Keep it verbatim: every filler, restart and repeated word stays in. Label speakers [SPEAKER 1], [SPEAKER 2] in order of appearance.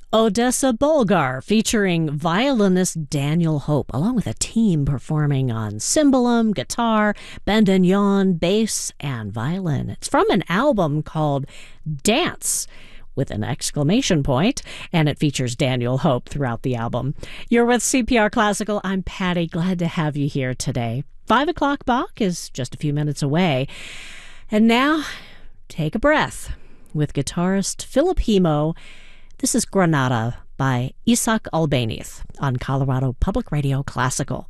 [SPEAKER 1] Odessa Bulgar, featuring violinist Daniel Hope, along with a team performing on cymbalum, guitar, bandoneon, bass, and violin. It's from an album called Dance, with an exclamation point, and it features Daniel Hope throughout the album. You're with C P R Classical. I'm Patty. Glad to have you here today. Five o'clock Bach is just a few minutes away. And now, take a breath with guitarist Philip Hemo. This is Granada by Isaac Albéniz on Colorado Public Radio Classical.